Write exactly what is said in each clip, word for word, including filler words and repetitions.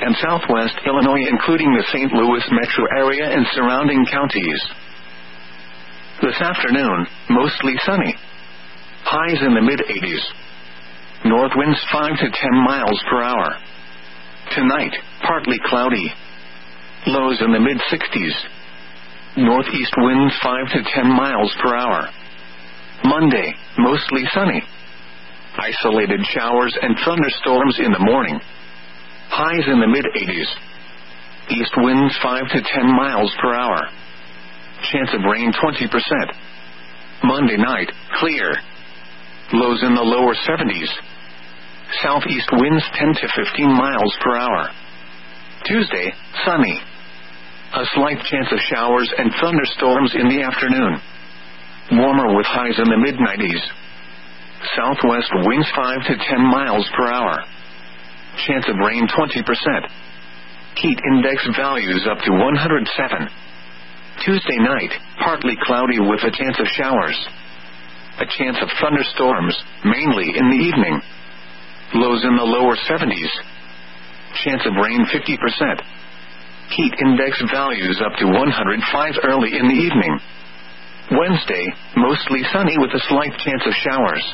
and southwest Illinois, including the Saint Louis metro area and surrounding counties. This afternoon, mostly sunny. Highs in the mid-eighties. North winds five to ten miles per hour. Tonight, partly cloudy. Lows in the mid-sixties. Northeast winds five to ten miles per hour. Monday, mostly sunny. Isolated showers and thunderstorms in the morning. Highs in the mid-eighties. East winds five to ten miles per hour. Chance of rain twenty percent. Monday night, clear. Lows in the lower seventies. Southeast winds ten to fifteen miles per hour. Tuesday, sunny. A slight chance of showers and thunderstorms in the afternoon. Warmer with highs in the mid-nineties. Southwest winds five to ten miles per hour. Chance of rain twenty percent. Heat index values up to one hundred seven. Tuesday night, partly cloudy with a chance of showers. A chance of thunderstorms, mainly in the evening. Lows in the lower seventies. Chance of rain fifty percent. Heat index values up to one hundred five early in the evening. Wednesday, mostly sunny with a slight chance of showers.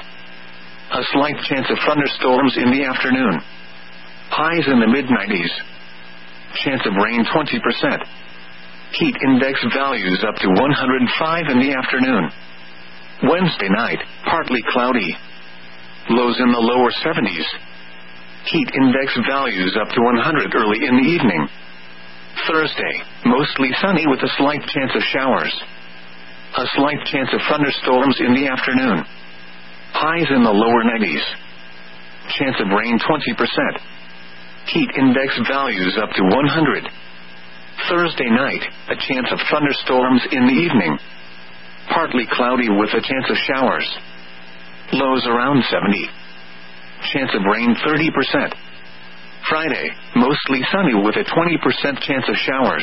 A slight chance of thunderstorms in the afternoon. Highs in the mid-nineties. Chance of rain twenty percent. Heat index values up to one hundred five in the afternoon. Wednesday night, partly cloudy. Lows in the lower seventies. Heat index values up to one hundred early in the evening. Thursday, mostly sunny with a slight chance of showers. A slight chance of thunderstorms in the afternoon. Highs in the lower nineties. Chance of rain twenty percent. Heat index values up to one hundred. Thursday night, a chance of thunderstorms in the evening. Partly cloudy with a chance of showers. Lows around seventy. Chance of rain thirty percent. Friday, mostly sunny with a twenty percent chance of showers.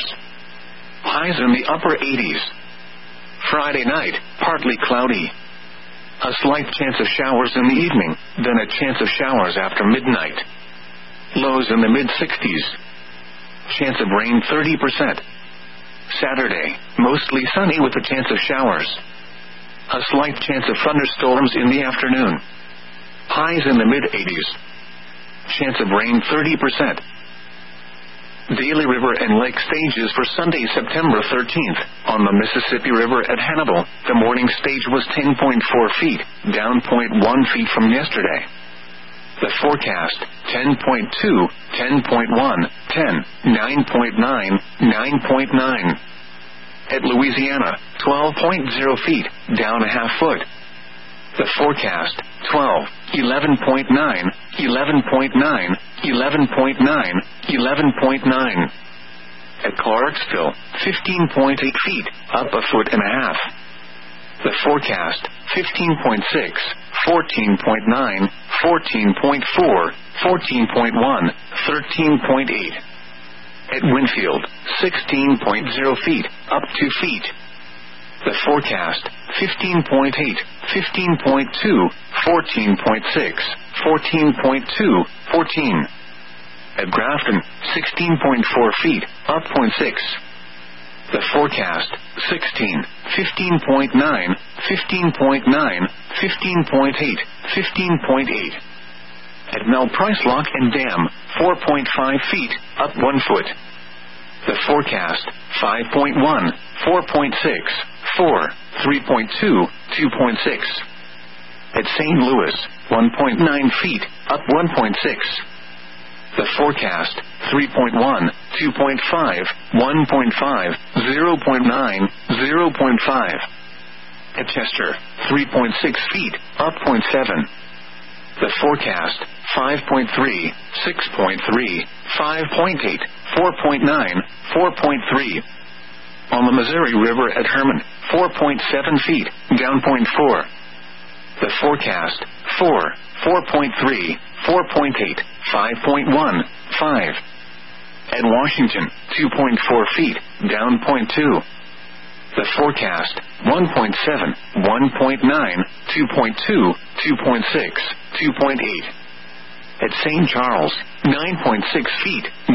Highs in the upper eighties. Friday night, partly cloudy. A slight chance of showers in the evening, then a chance of showers after midnight. Lows in the mid-sixties. Chance of rain thirty percent. Saturday, mostly sunny with a chance of showers. A slight chance of thunderstorms in the afternoon. Highs in the mid-eighties. Chance of rain thirty percent. Daily river and lake stages for Sunday, September thirteenth. On the Mississippi River at Hannibal, the morning stage was ten point four feet, down zero point one feet from yesterday. The forecast, ten point two, ten point one, ten, nine point nine, nine point nine. At Louisiana, twelve point zero feet, down a half foot. The forecast, twelve, eleven point nine, eleven point nine, eleven point nine, eleven point nine. At Clarksville, fifteen point eight feet, up a foot and a half. The forecast, fifteen point six, fourteen point nine, fourteen point four, fourteen point one, thirteen point eight. At Winfield, sixteen point zero feet, up two feet. The forecast, fifteen point eight, fifteen point two, fourteen point six, fourteen point two, fourteen. At Grafton, sixteen point four feet, up zero point six. The forecast, sixteen, fifteen point nine, fifteen point nine, fifteen point eight, fifteen point eight. At Mel Price Lock and Dam, four point five feet, up one foot. The forecast, five point one, four point six, four, three point two, two point six. At Saint Louis, one point nine feet, up one point six. The forecast, three point one, two point five, one point five, zero point nine, zero point five. At Chester, three point six feet, up zero point seven. The forecast, five point three, six point three, five point eight, four point nine, four point three. On the Missouri River at Herman, four point seven feet, down zero point four. The forecast, four, four point three, four point eight, five point one, five. At Washington, two point four feet, down zero point two. The forecast, one point seven, one point nine, two point two, two point six, two point eight. At Saint Charles, nine point six feet,